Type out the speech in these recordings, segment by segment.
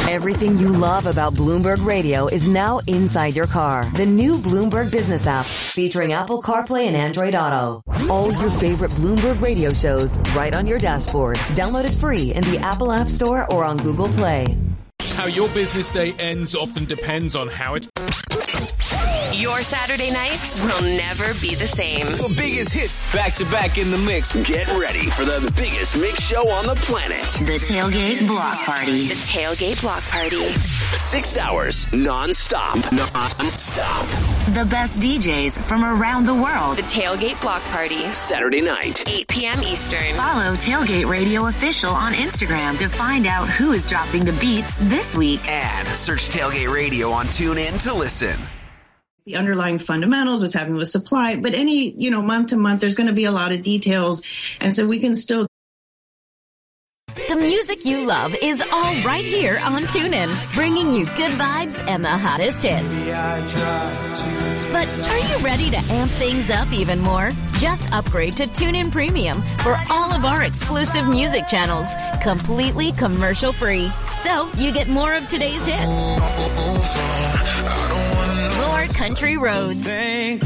Everything you love about Bloomberg Radio is now inside your car. The new Bloomberg Business app featuring Apple CarPlay and Android Auto. All your favorite Bloomberg Radio shows right on your dashboard. Download it free in the Apple App Store or on Google Play. How your business day ends often depends on how it... Your Saturday nights will never be the same. The biggest hits back to back in the mix. Get ready for the biggest mix show on the planet. The Tailgate Block Party. The Tailgate Block Party. 6 hours non-stop. Non-stop. The best DJs from around the world. The Tailgate Block Party. Saturday night. 8 p.m. Eastern. Follow Tailgate Radio Official on Instagram to find out who is dropping the beats this week. And search Tailgate Radio on TuneIn to listen. The underlying fundamentals, what's happening with supply, but any, month to month, there's going to be a lot of details. And so we can still. The music you love is all right here on TuneIn, bringing you good vibes and the hottest hits. But are you ready to amp things up even more? Just upgrade to TuneIn Premium for all of our exclusive music channels, completely commercial free. So you get more of today's hits. More country roads. And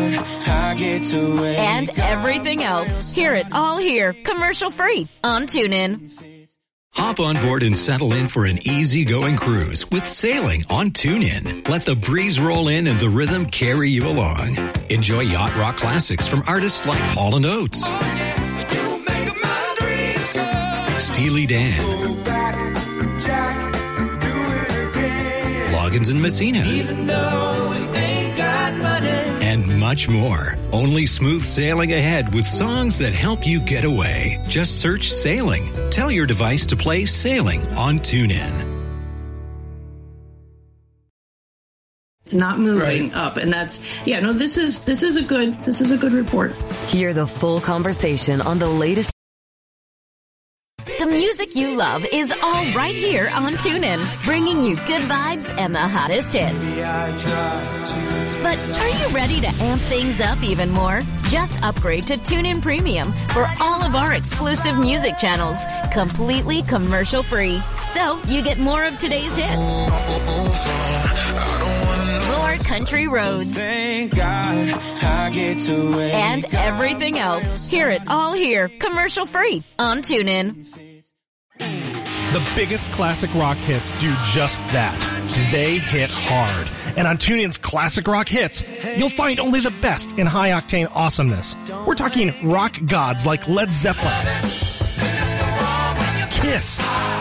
everything else. Hear it all here, commercial free on TuneIn. Hop on board and settle in for an easy-going cruise with sailing on TuneIn. Let the breeze roll in and the rhythm carry you along. Enjoy yacht rock classics from artists like Hall & Oates, Steely Dan, Loggins and Messina, and much more. Only smooth sailing ahead with songs that help you get away. Just search Sailing. Tell your device to play Sailing on TuneIn. It's not moving up, and that's this is a good report. Hear the full conversation on the latest. The music you love is all right here on TuneIn, bringing you good vibes and the hottest hits. But are you ready to amp things up even more? Just upgrade to TuneIn Premium for all of our exclusive music channels, completely commercial free. So you get more of today's hits. More country roads. And everything else. Hear it all here, commercial free on TuneIn. The biggest classic rock hits do just that. They hit hard. And on TuneIn's Classic Rock Hits, you'll find only the best in high-octane awesomeness. We're talking rock gods like Led Zeppelin, Kiss,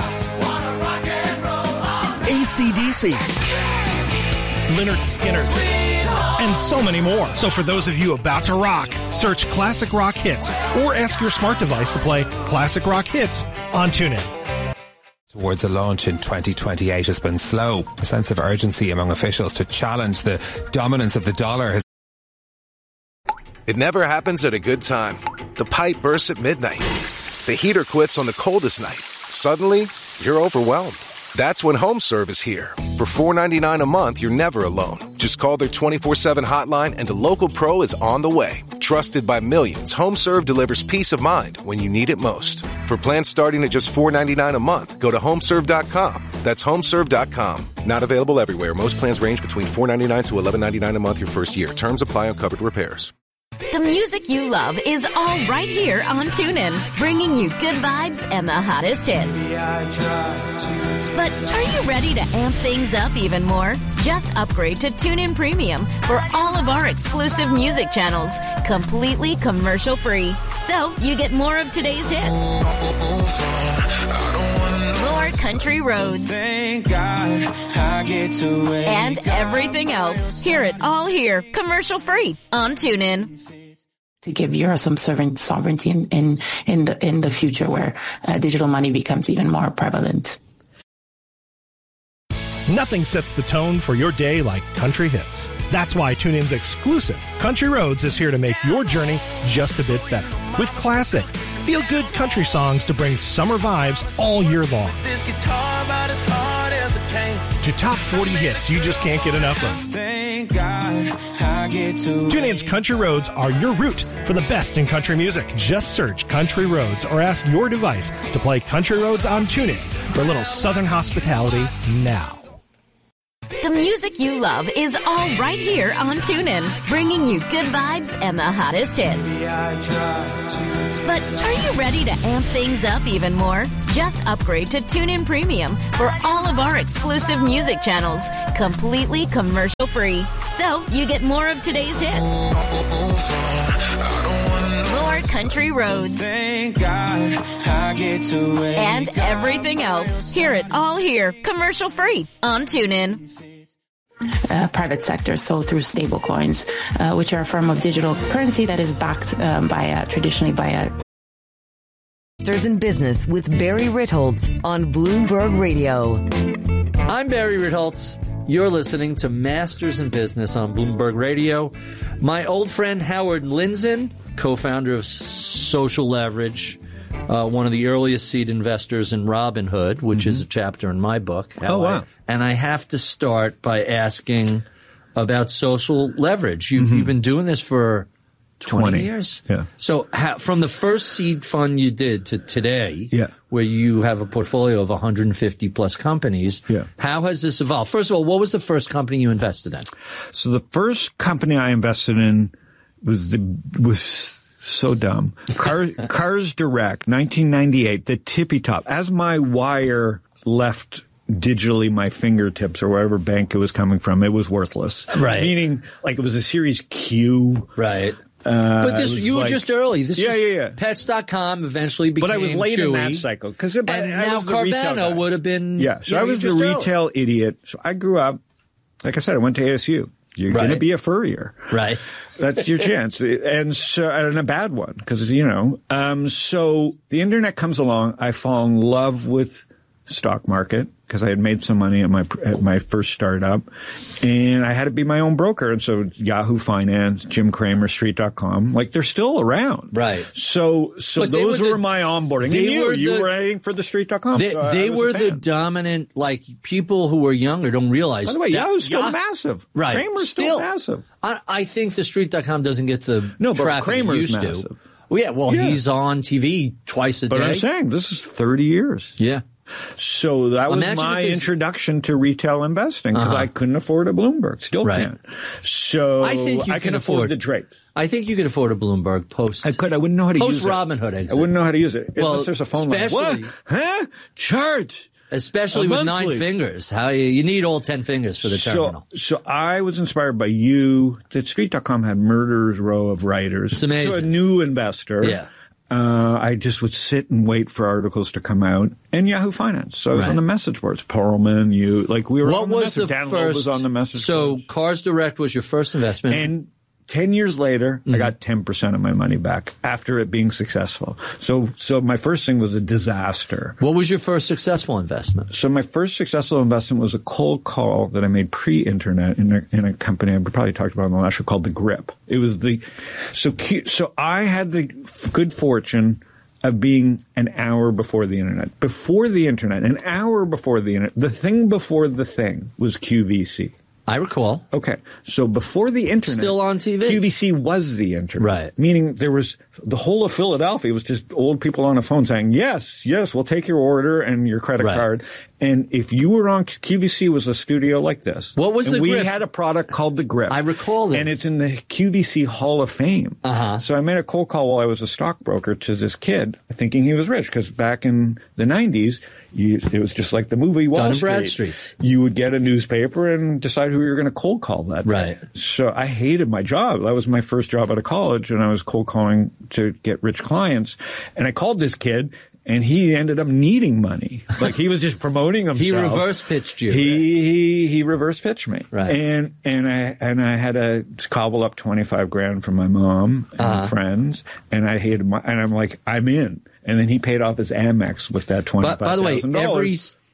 AC/DC, Lynyrd Skynyrd, and so many more. So for those of you about to rock, search Classic Rock Hits or ask your smart device to play Classic Rock Hits on TuneIn. Towards a launch in 2028 has been slow. A sense of urgency among officials to challenge the dominance of the dollar has... It never happens at a good time. The pipe bursts at midnight. The heater quits on the coldest night. Suddenly, you're overwhelmed. That's when HomeServe is here. For $4.99 a month, you're never alone. Just call their 24/7 hotline and a local pro is on the way. Trusted by millions, HomeServe delivers peace of mind when you need it most. For plans starting at just $4.99 a month, go to HomeServe.com. That's HomeServe.com. Not available everywhere. Most plans range between $4.99 to $11.99 a month your first year. Terms apply on covered repairs. The music you love is all right here on TuneIn, bringing you good vibes and the hottest hits. But are you ready to amp things up even more? Just upgrade to TuneIn Premium for all of our exclusive music channels, completely commercial free. So you get more of today's hits. More country roads. And everything else. Hear it all here, commercial free on TuneIn. To give Europe some sovereignty in the future where digital money becomes even more prevalent. Nothing sets the tone for your day like country hits. That's why TuneIn's exclusive Country Roads is here to make your journey just a bit better. With classic, feel-good country songs to bring summer vibes all year long. To top 40 hits you just can't get enough of. TuneIn's Country Roads are your route for the best in country music. Just search Country Roads or ask your device to play Country Roads on TuneIn for a little Southern hospitality now. The music you love is all right here on TuneIn, bringing you good vibes and the hottest hits. But are you ready to amp things up even more? Just upgrade to TuneIn Premium for all of our exclusive music channels, completely commercial-free. So you get more of today's hits. More country roads. And everything else. Hear it all here, commercial-free on TuneIn. Private sector, so through stablecoins, which are a form of digital currency that is backed traditionally by a Masters in Business with Barry Ritholtz on Bloomberg Radio. I'm Barry Ritholtz. You're listening to Masters in Business on Bloomberg Radio. My old friend Howard Lindzen, co-founder of Social Leverage, one of the earliest seed investors in Robinhood, which is a chapter in my book. Wow. And I have to start by asking about Social Leverage. You've been doing this for 20 years? Yeah. So from the first seed fund you did to today, where you have a portfolio of 150 plus companies, how has this evolved? First of all, what was the first company you invested in? So the first company I invested in was so dumb. Cars Direct, 1998, the tippy top. As my wire left digitally my fingertips or wherever bank it was coming from, it was worthless. Right. Meaning, like, it was a Series Q. Right. But you were just early. This was Pets.com eventually became But I was late Chewy. in that cycle. And now Carvana would have been... Yeah, so I was the retail idiot. So I grew up, like I said, I went to ASU. You're going to be a furrier. Right. That's your chance. And a bad one, because, so the internet comes along. I fall in love with stock market because I had made some money at my first startup, and I had to be my own broker. And so Yahoo Finance, Jim Cramer, Street.com, like, they're still around. Right. So those were my onboarding. You were writing for the Street.com. They were the dominant, like, people who were younger don't realize. By the way, Yahoo's still massive. Right. Cramer's still massive. I think the Street.com doesn't get the traffic but Cramer's it used massive. to. Well, he's on TV twice a day. But I'm saying, this is 30 years. Yeah. So that was my introduction to retail investing, because I couldn't afford a Bloomberg. Still can't. So I think you can afford the drapes. I think you can afford a Bloomberg post. I could. I wouldn't know how to use it. Post Robinhood exit. I wouldn't know how to use it. Well, unless there's a phone line. What? Huh? Charge. Especially with 9 fingers. How you need all 10 fingers for the terminal. So I was inspired by you. The Street.com had murderer's row of writers. It's amazing. So a new investor. Yeah. I just would sit and wait for articles to come out, and Yahoo Finance. So I was on the message boards. Perlman, we were what on the was message. the Dan first, Loeb was on the message So boards. Cars Direct was your first investment. And 10 years later, I got 10% of my money back after it being successful. So my first thing was a disaster. What was your first successful investment? So my first successful investment was a cold call that I made pre-internet in a company I probably talked about on the last show called The Grip. It was so I had the good fortune of being an hour before the internet. Before the internet, an hour before the internet, the thing before the thing was QVC. I recall. Okay. So before the internet. Still on TV. QVC was the internet. Right. Meaning there was the whole of Philadelphia was just old people on a phone saying, yes, we'll take your order and your credit card. And if you were on, QVC was a studio like this. What was the Grip? We had a product called The Grip. I recall this. And it's in the QVC Hall of Fame. So I made a cold call while I was a stockbroker to this kid, thinking he was rich, because back in the 90s, it was just like the movie Wall Street. Dun & Bradstreet. You would get a newspaper and decide who you were going to cold call that day. Right. So I hated my job. That was my first job out of college, and I was cold calling to get rich clients. And I called this kid, and he ended up needing money. Like, he was just promoting himself. He reverse pitched you. He reverse pitched me. Right. And I had to cobble up $25,000 from my mom and friends, and I hated and I'm like, I'm in. And then he paid off his Amex with that $25,000. By the way,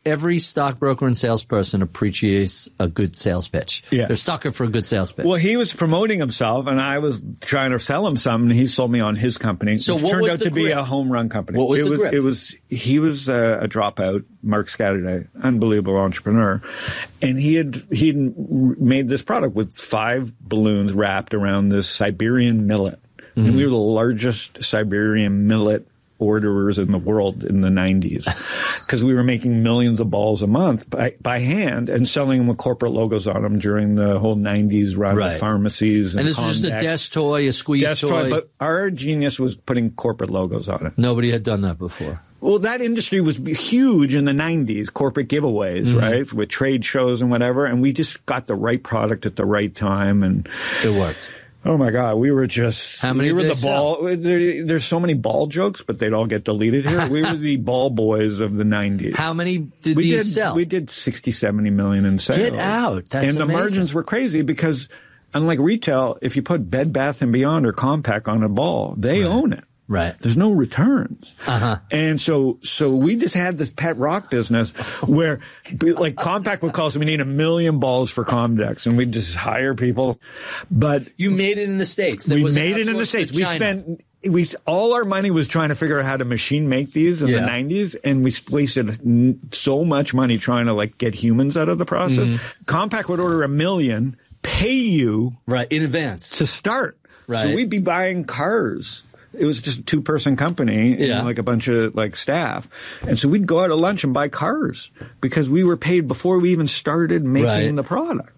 every stockbroker and salesperson appreciates a good sales pitch. Yeah. They're sucker for a good sales pitch. Well, he was promoting himself, and I was trying to sell him something. He sold me on his company. So which what turned was out the to be grip? a home run company. What was the grip? He was a dropout, Mark Scatterday, unbelievable entrepreneur, and he'd made this product with 5 balloons wrapped around this Siberian millet, and we were the largest Siberian millet orderers in the world in the 90s because we were making millions of balls a month by hand and selling them with corporate logos on them during the whole 90s run of pharmacies. And this was just a desk toy, a squeeze toy. But our genius was putting corporate logos on it. Nobody had done that before. Well, that industry was huge in the 90s, corporate giveaways, right, with trade shows and whatever, and we just got the right product at the right time, and it worked. Oh my God, we were just. How many? We were did the they ball. sell? There's so many ball jokes, but they'd all get deleted here. We were the ball boys of the 90s. How many did these sell? We did 60, 70 million in sales. Get out! That's and the amazing. margins were crazy because, unlike retail, if you put Bed Bath & Beyond or Compaq on a ball, they own it. Right. There's no returns. Uh-huh. And so we just had this pet rock business where like Compaq would call us, we need 1 million balls for Comdex, and we'd just hire people. But you made it in the States. We made it in the States. We all our money was trying to figure out how to machine make these in the 90s, and we wasted so much money trying to like get humans out of the process. Compaq would order 1 million, pay you in advance to start. Right. So we'd be buying cars. It was just a 2-person company and like a bunch of like staff. And so we'd go out to lunch and buy cars because we were paid before we even started making the product.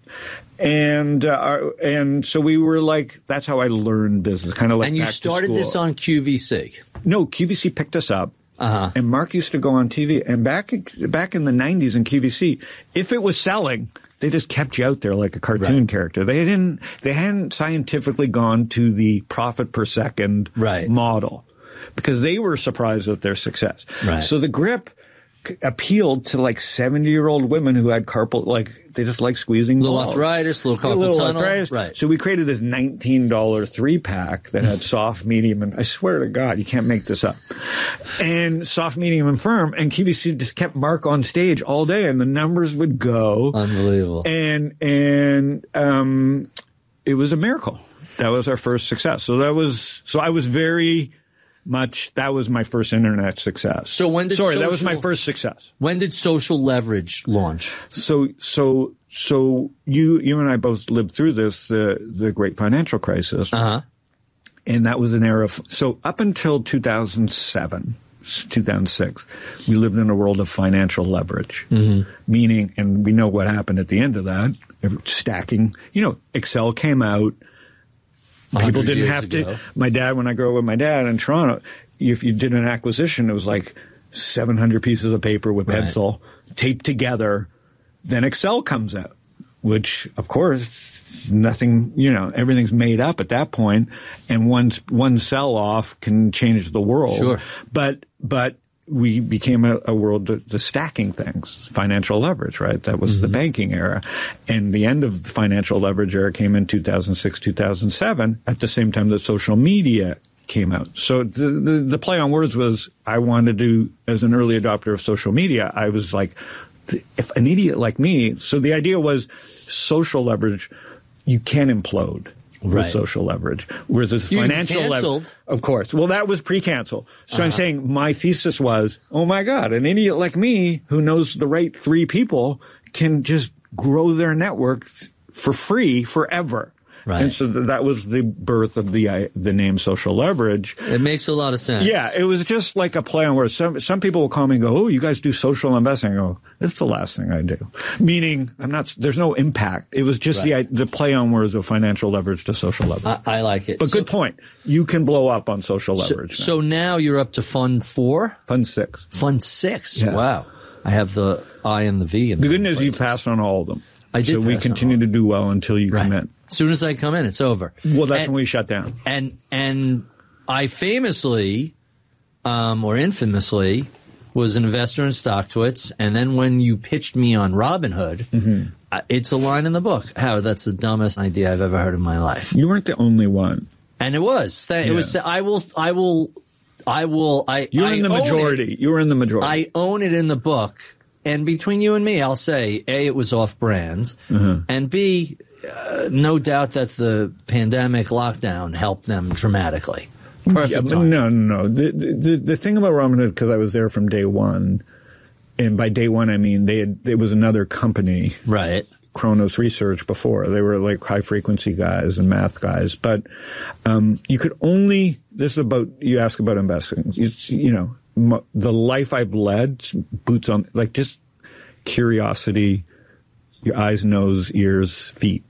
And so we were like, that's how I learned business, kind of like. And you back started to this on QVC. No, QVC picked us up. And Mark used to go on TV. And back in the 90s in QVC, if it was selling, they just kept you out there like a cartoon character. They hadn't scientifically gone to the profit per second model because they were surprised at their success. Right. So the grip appealed to like 70-year-old women who had carpal, like they just like squeezing little balls. arthritis, little carpal tunnel. Arthritis. Right. So we created this $19 3-pack that had soft, medium, and I swear to God, you can't make this up. And soft, medium, and firm. And QVC just kept Mark on stage all day, and the numbers would go. Unbelievable. And it was a miracle. That was our first success. So I was very much, that was my first internet success. So when did that was my first success. When did Social Leverage launch? So you and I both lived through this, the great financial crisis. And that was an era of, so up until 2007, 2006, we lived in a world of financial leverage. Meaning, and we know what happened at the end of that, stacking, Excel came out. People didn't have to. My dad, when I grew up with my dad in Toronto, if you did an acquisition, it was like 700 pieces of paper with pencil taped together. Then Excel comes out, which of course nothing, everything's made up at that point, and one sell off can change the world. Sure. But we became a world to stacking things, financial leverage, right? That was the banking era. And the end of the financial leverage era came in 2006, 2007, at the same time that social media came out. So the play on words was, I wanted to, as an early adopter of social media, I was like, if an idiot like me, so the idea was social leverage, you can implode. With social leverage. Whereas this financial leverage. Of course. Well, that was pre-cancel. So I'm saying my thesis was, oh my God, an idiot like me who knows the right 3 people can just grow their network for free forever. Right. And so that was the birth of the name Social Leverage. It makes a lot of sense. Yeah, it was just like a play on words. Some people will call me and go, "Oh, you guys do social investing." I go, "That's the last thing I do." Meaning, there's no impact. It was just the play on words of financial leverage to social leverage. I like it. But good point. You can blow up on social leverage. So now you're up to Fund 4? Fund 6. Fund 6. Yeah. Wow. I have the I and the V. The good news is you passed on all of them. I did. So we continue to do well until you commit. As soon as I come in, it's over. Well, that's when we shut down. And I famously, or infamously, was an investor in StockTwits. And then when you pitched me on Robinhood, it's a line in the book. Howard, that's the dumbest idea I've ever heard in my life. You weren't the only one. And it was. It was. I will. You're in the majority. You were in the majority. I own it in the book And between you and me, I'll say, A, it was off-brand, and B, no doubt that the pandemic lockdown helped them dramatically. Perfect time. No. The thing about Robinhood, because I was there from day one, and by day one I mean it was another company, right? Kronos Research before. They were like high frequency guys and math guys, but you could only. This is about you ask about investing. The life I've led, boots on, like just curiosity, your eyes, nose, ears, feet.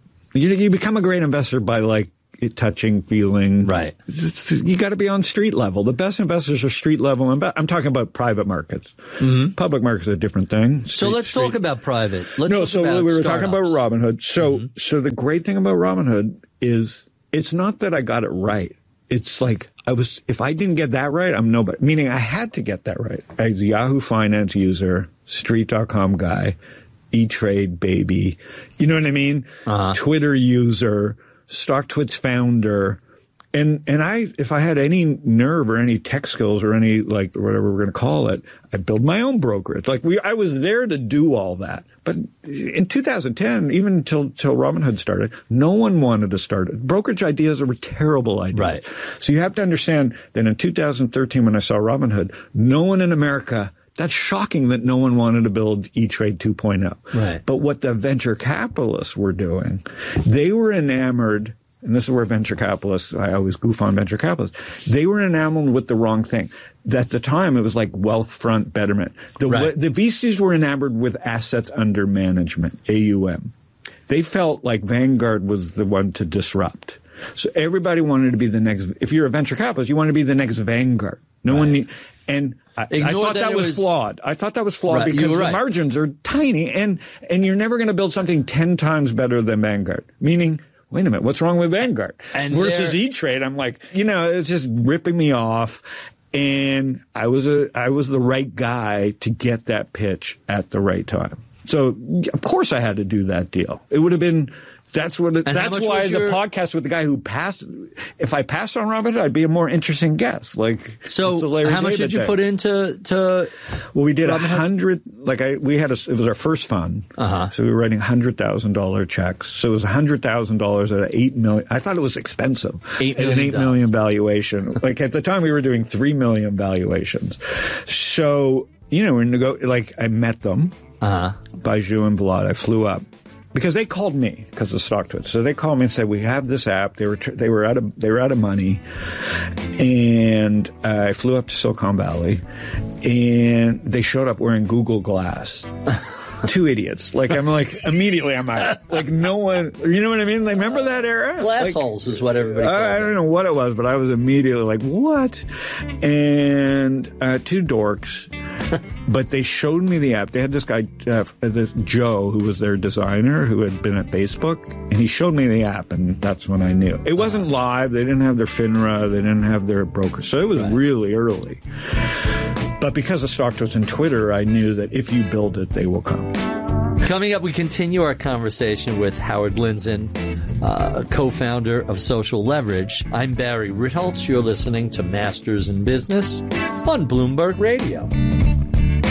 You become a great investor by like touching, feeling. Right. You got to be on street level. The best investors are street level. I'm talking about private markets. Public markets are a different thing. So let's talk about private. We were talking about Robinhood. So the great thing about Robinhood is it's not that I got it right. It's like if I didn't get that right, I'm nobody. Meaning I had to get that right. I was a Yahoo Finance user, Street.com guy, E-Trade baby. You know what I mean? Twitter user, StockTwits founder. And if I had any nerve or any tech skills or any, like, whatever we're going to call it, I'd build my own brokerage. Like, I was there to do all that. But in 2010, even until Robinhood started, no one wanted to start it. Brokerage ideas are terrible ideas. Right. So you have to understand that in 2013, when I saw Robinhood, no one in America, that's shocking that no one wanted to build E-Trade 2.0. Right. But what the venture capitalists were doing, they were enamored. And this is where venture capitalists, I always goof on venture capitalists. They were enamored with the wrong thing. At the time, it was like wealth front betterment. The VCs were enamored with assets under management, AUM. They felt like Vanguard was the one to disrupt. So everybody wanted to be the next. If you're a venture capitalist, you want to be the next Vanguard. No one need. And I thought that was flawed. I thought that was flawed because the margins are tiny, and you're never going to build something 10 times better than Vanguard. Meaning, wait a minute, what's wrong with Vanguard? And versus E-Trade, I'm like, it's just ripping me off. And I was the right guy to get that pitch at the right time. So of course I had to do that deal. It would have been. That's why the podcast with the guy who passed. If I passed on Robinhood, I'd be a more interesting guest. Like, so how much did you put into? Well, we did 100. It was our first fund. So we were writing $100,000 checks. So it was $100,000 at $8 million. I thought it was expensive. $8 million. At an $8 million valuation. Like at the time, we were doing $3 million valuations. So I met them. Baiju and Vlad. I flew up. Because they called me because of StockTwits. So they called me and said, "We have this app." They were out of money, and I flew up to Silicon Valley, and they showed up wearing Google Glass. Two idiots. Immediately I'm out. Like no one, you know what I mean? Like, remember that era? Glass holes is what everybody called I don't know what it was, but I was immediately like, what? And two dorks. But they showed me the app. They had this guy, this Joe, who was their designer, who had been at Facebook, and he showed me the app, and that's when I knew. It wasn't live. They didn't have their FINRA. They didn't have their broker. So it was really early. But because of StockTwits and Twitter, I knew that if you build it, they will come. Coming up, we continue our conversation with Howard Lindzen, co-founder of Social Leverage. I'm Barry Ritholtz. You're listening to Masters in Business on Bloomberg Radio.